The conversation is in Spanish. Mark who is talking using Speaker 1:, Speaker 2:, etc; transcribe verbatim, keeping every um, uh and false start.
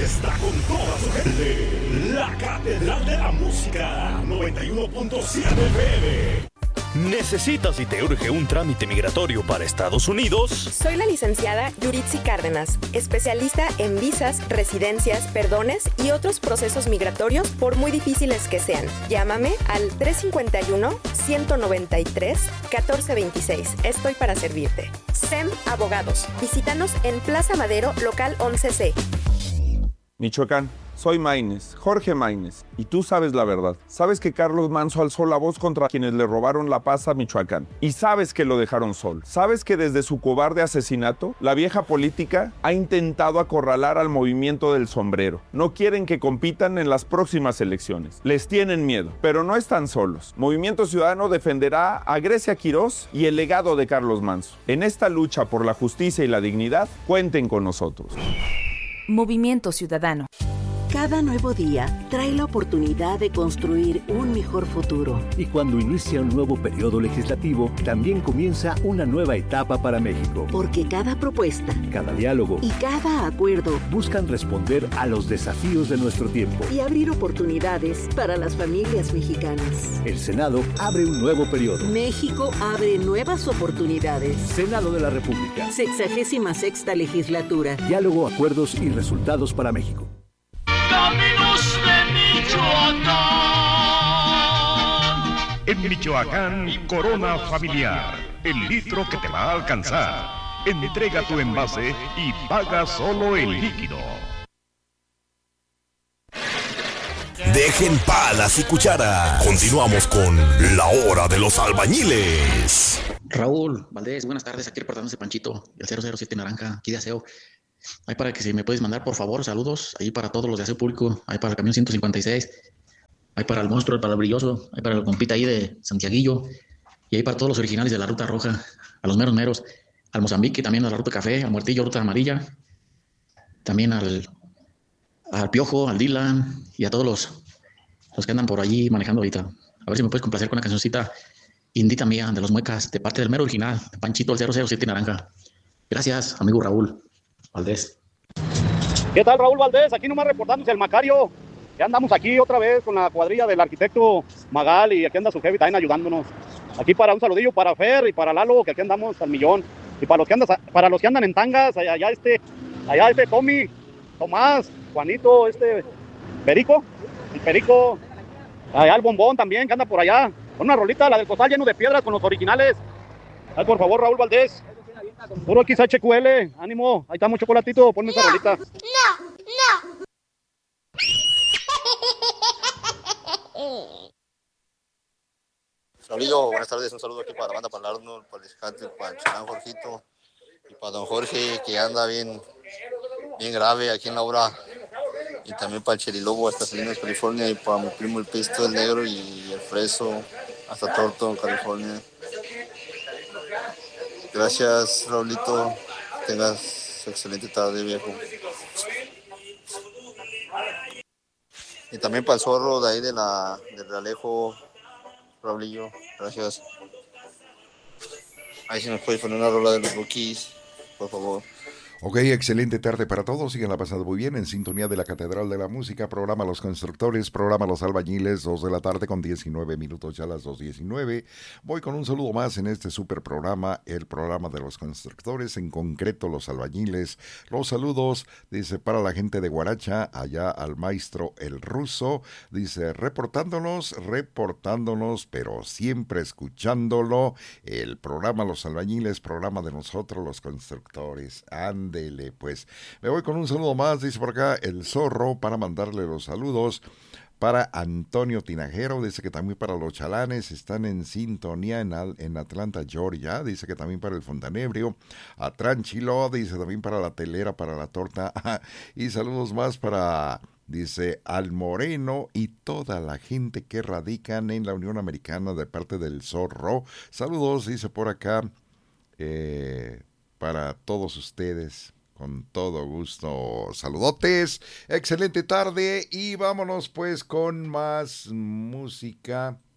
Speaker 1: está con toda su gente. La Catedral de la Música, noventa y uno punto siete F M.
Speaker 2: ¿Necesitas y te urge un trámite migratorio para Estados Unidos?
Speaker 3: Soy la licenciada Yuritsi Cárdenas, especialista en visas, residencias, perdones y otros procesos migratorios por muy difíciles que sean. Llámame al tres cinco uno, uno nueve tres, uno cuatro dos seis. Estoy para servirte. S E M Abogados. Visítanos en Plaza Madero, local once C.
Speaker 4: Michoacán, soy Maínez, Jorge Maínez, y tú sabes la verdad. Sabes que Carlos Manso alzó la voz contra quienes le robaron la paz a Michoacán. Y sabes que lo dejaron sol. Sabes que desde su cobarde asesinato, la vieja política ha intentado acorralar al movimiento del sombrero. No quieren que compitan en las próximas elecciones. Les tienen miedo, pero no están solos. Movimiento Ciudadano defenderá a Grecia Quirós y el legado de Carlos Manso. En esta lucha por la justicia y la dignidad, cuenten con nosotros.
Speaker 5: Movimiento Ciudadano.
Speaker 6: Cada nuevo día trae la oportunidad de construir un mejor futuro.
Speaker 7: Y cuando inicia un nuevo periodo legislativo, también comienza una nueva etapa para México.
Speaker 6: Porque cada propuesta,
Speaker 7: cada diálogo
Speaker 6: y cada acuerdo
Speaker 7: buscan responder a los desafíos de nuestro tiempo
Speaker 6: y abrir oportunidades para las familias mexicanas.
Speaker 7: El Senado abre un nuevo periodo.
Speaker 6: México abre nuevas oportunidades.
Speaker 7: Senado de la República.
Speaker 6: Sexagésima sexta legislatura.
Speaker 7: Diálogo, acuerdos y resultados para México.
Speaker 8: Caminos de Michoacán.
Speaker 1: En Michoacán, Corona Familiar, el litro que te va a alcanzar. Entrega tu envase y paga solo el líquido.
Speaker 9: Dejen palas y cucharas. Continuamos con la hora de los albañiles.
Speaker 10: Raúl Valdés, buenas tardes. Aquí reportándose Panchito, el cero cero siete Naranja, aquí de aseo. Ahí para que si me puedes mandar, por favor, saludos. Ahí para todos los de aseo público. Ahí para el camión ciento cincuenta y seis. Ahí para el monstruo, para el brilloso. Ahí para el compita ahí de Santiaguillo. Y ahí para todos los originales de la Ruta Roja. A los meros meros. Al Mozambique, también a la Ruta Café. Al Muertillo, Ruta Amarilla. También al, al Piojo, al Dylan. Y a todos los, los que andan por allí manejando ahorita. A ver si me puedes complacer con la cancioncita Indita Mía de los Muecas. De parte del mero original. De Panchito, el cero cero siete Naranja. Gracias, amigo Raúl Valdés.
Speaker 11: ¿Qué tal, Raúl Valdés? Aquí nomás reportándose el Macario. Ya andamos aquí otra vez con la cuadrilla del arquitecto Magal y aquí anda su jefe también ayudándonos. Aquí para un saludillo para Fer y para Lalo, que aquí andamos al millón. Y para los que andan, para los que andan en tangas, allá, allá este, allá este Tommy, Tomás, Juanito, este Perico, el Perico, allá el Bombón también, que anda por allá. Con una rolita, la del costal lleno de piedras con los originales. Ay, por favor, Raúl Valdés. Puro X H Q L, ánimo, ahí está un chocolatito, ponme esa rolita.
Speaker 8: No, no.
Speaker 12: Saludos, buenas tardes, un saludo aquí para la banda, para el Arnold, para el Escate, para el Chalán Jorgito y para don Jorge, que anda bien, bien grave aquí en la obra, y también para el Cherilobo hasta Salinas, California, y para mi primo el Pisto, el Negro y el Freso hasta Torto, California. Gracias, Raulito. Tengas excelente tarde, viejo. Y también para el Zorro de ahí de la, del Realejo, Raulillo. Gracias. Ahí si nos puedes poner una rola de los Rookies, por favor.
Speaker 13: Ok, excelente tarde para todos, sigan la pasando muy bien en sintonía de la Catedral de la Música, programa Los Constructores, programa Los Albañiles, dos de la tarde con diecinueve minutos, ya las dos diecinueve. Voy con un saludo más en este super programa, el programa de Los Constructores, en concreto Los Albañiles. Los saludos, dice, para la gente de Guaracha, allá al maestro El Ruso, dice, reportándonos, reportándonos, pero siempre escuchándolo, el programa Los Albañiles, programa de nosotros los constructores. And Dele, pues me voy con un saludo más, dice por acá el Zorro, para mandarle los saludos para Antonio Tinajero, dice que también para los chalanes, están en sintonía en, Al, en Atlanta, Georgia, dice que también para el Fontanebrio, a Tranchilo, dice también para la telera, para la torta, y saludos más para, dice, al Moreno y toda la gente que radican en la Unión Americana de parte del Zorro. Saludos, dice por acá, eh... para todos ustedes, con todo gusto. Saludotes, excelente tarde y vámonos pues con más música.